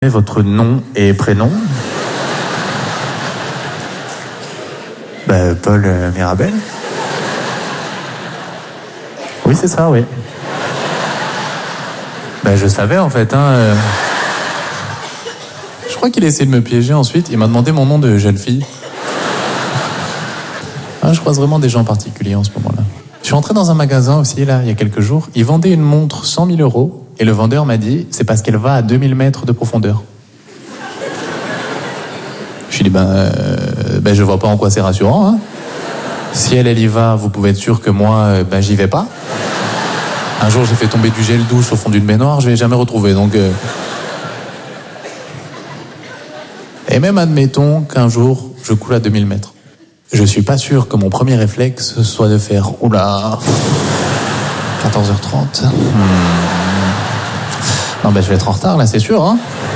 Votre nom et prénom? Paul Mirabel. Oui, c'est ça, oui. Je savais en fait. Je crois qu'il a essayé de me piéger ensuite. Il m'a demandé mon nom de jeune fille. Je croise vraiment des gens particuliers en ce moment-là. Je suis entré dans un magasin aussi, là, il y a quelques jours. Ils vendaient une montre 100 000 € et le vendeur m'a dit c'est parce qu'elle va à 2000 mètres de profondeur. Je lui ai dit je vois pas en quoi c'est rassurant. Si elle y va, vous pouvez être sûr que moi, j'y vais pas. Un jour, j'ai fait tomber du gel douche au fond d'une baignoire, je l'ai jamais retrouvé, donc... Et même admettons qu'un jour, je coule à 2000 mètres. Je suis pas sûr que mon premier réflexe soit de faire oula, 14h30. Non, je vais être en retard là, c'est sûr.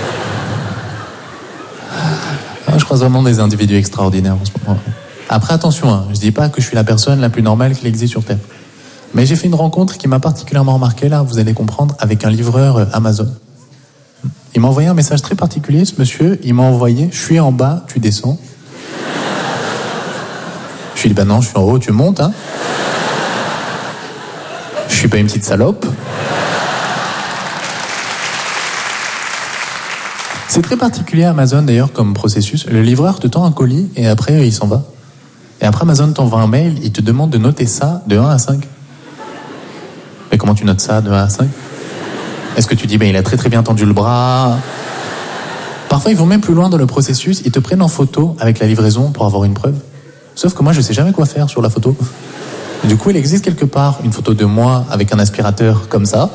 Je croise vraiment des individus extraordinaires en ce moment. Après, attention, je dis pas que je suis la personne la plus normale qui existe sur Terre. Mais j'ai fait une rencontre qui m'a particulièrement remarqué là, vous allez comprendre, avec un livreur Amazon. Il m'a envoyé un message très particulier, ce monsieur. Il m'a envoyé, je suis en bas, tu descends. Je lui ai dit, non, je suis en haut, tu montes, Je suis pas une petite salope. C'est très particulier Amazon d'ailleurs comme processus. Le livreur te tend un colis et après il s'en va. Et après Amazon t'envoie un mail, il te demande de noter ça de 1 à 5. Mais comment tu notes ça de 1 à 5 ? Est-ce que tu dis, il a très très bien tendu le bras ? Parfois ils vont même plus loin dans le processus, ils te prennent en photo avec la livraison pour avoir une preuve. Sauf que moi je sais jamais quoi faire sur la photo. Du coup il existe quelque part une photo de moi avec un aspirateur comme ça.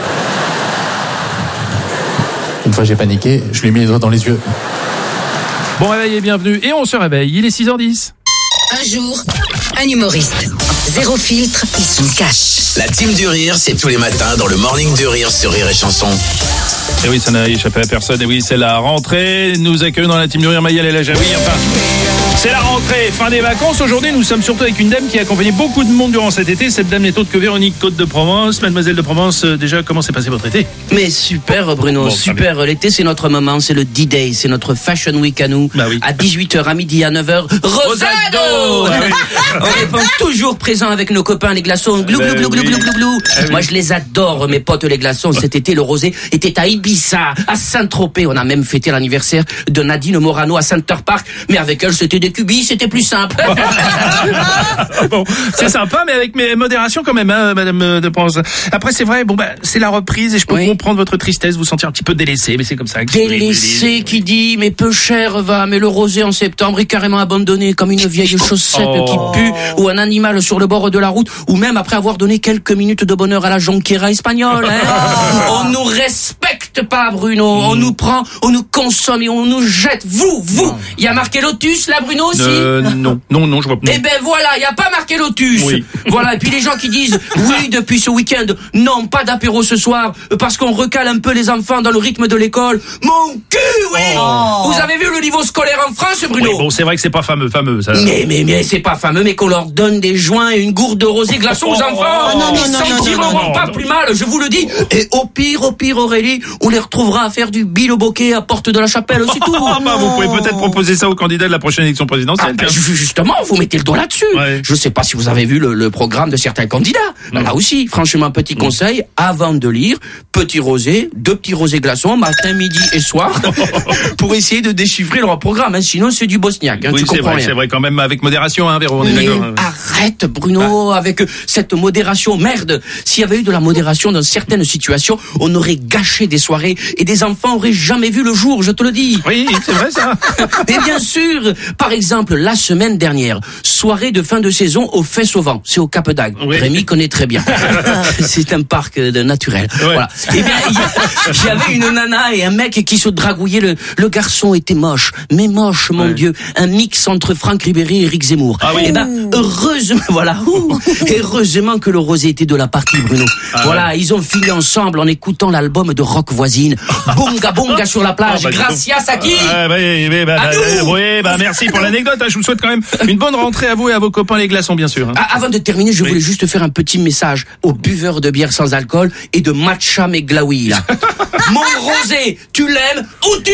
Une fois j'ai paniqué, je lui ai mis les doigts dans les yeux. Bon réveil et bienvenue, et on se réveille, il est 6h10. Un jour, un humoriste. Zéro filtre, il se cache. La team du rire, c'est tous les matins dans le Morning du Rire sur Rire et Chanson. Et oui, ça n'a échappé à personne, et oui, c'est la rentrée. Nous accueillons dans la team du rire Maïel et la Jaoui, c'est la rentrée, fin des vacances. Aujourd'hui, nous sommes surtout avec une dame qui a accompagné beaucoup de monde durant cet été. Cette dame n'est autre que Véronique Côte de Provence. Mademoiselle de Provence, déjà, comment s'est passé votre été ? Mais super Bruno, super. L'été, c'est notre moment, c'est le D-Day, c'est notre Fashion Week à nous. Bah oui. À 18h, à midi, à 9h, Rosado. On répond toujours présent avec nos copains les glaçons. Glou, glou, glou, glou, glou, glou, glou. Moi, je les adore, mes potes les glaçons. Cet été, le rosé était à Ibiza, à Saint-Tropez. On a même fêté l'anniversaire de Nadine Morano à Center Park. Mais avec elle, c'était des cubis, c'était plus simple. Bon, c'est sympa, mais avec modération quand même, Madame de Provence. Après, c'est vrai, c'est la reprise et je peux comprendre votre tristesse, vous sentir un petit peu délaissé, mais c'est comme ça. Délaissé qui dit, mais peu cher va, mais le rosé en septembre est carrément abandonné comme une vieille chaussette qui pue, ou un animal sur le bord de la route, ou même après avoir donné quelques minutes de bonheur à la jonquera espagnole. On nous respecte pas, Bruno. On nous prend, on nous consomme et on nous jette. Vous, il y a marqué Lotus là, Bruno aussi? Non, je vois pas. Eh ben voilà, il y a pas marqué Lotus. Oui. Voilà, et puis les gens qui disent oui depuis ce week-end, non, pas d'apéro ce soir parce qu'on recale un peu les enfants dans le rythme de l'école. Mon cul, oui. Vous avez vu le niveau scolaire en France, Bruno? Oui, bon, c'est vrai que c'est pas fameux ça. Mais c'est pas fameux, mais qu'on leur donne des joints et une gourde de rosé glaçon aux enfants. Ils s'en tireront pas plus mal, je vous le dis. Et au pire, Aurélie, on les retrouvera à faire du biloboquet à Porte de la Chapelle, c'est tout. Vous pouvez peut-être proposer ça aux candidats de la prochaine élection présidentielle. Justement, vous mettez le doigt là-dessus. Ouais. Je sais pas si vous avez vu le programme de certains candidats. Là aussi, franchement, petit conseil, avant de lire, petit rosé, 2 petits rosés glaçons, matin, midi et soir, pour essayer de déchiffrer leur programme. Sinon, c'est du bosniaque. Oui, tu comprends rien. C'est vrai, quand même, avec modération, Véro, on est d'accord. Arrête, Bruno, avec cette modération. Merde, s'il y avait eu de la modération dans certaines situations, on aurait gâché des soirées et des enfants auraient jamais vu le jour, je te le dis. Oui, c'est vrai ça. Et bien sûr, par exemple, la semaine dernière, soirée de fin de saison au Fesse au Vent, c'est au Cap d'Agde. Oui. Rémi connaît très bien. C'est un parc naturel. Ouais. Voilà. Eh bien, il y avait une nana et un mec qui se dragouillaient. Le garçon était moche, mais moche, mon Dieu. Un mix entre Franck Ribéry et Éric Zemmour. Ah oui. Eh ben, heureusement que le rosé était de la partie, Bruno. Voilà, ils ont fini ensemble en écoutant l'album de Rock Voisine. voisine. Bunga bunga sur la plage. Oh, bah, Gracias à qui? Merci pour l'anecdote. Je vous souhaite quand même une bonne rentrée à vous et à vos copains les glaçons, bien sûr. Avant de terminer, je voulais juste faire un petit message aux buveurs de bière sans alcool et de matcha meglaoui, là. Mon rosé, tu l'aimes ou tu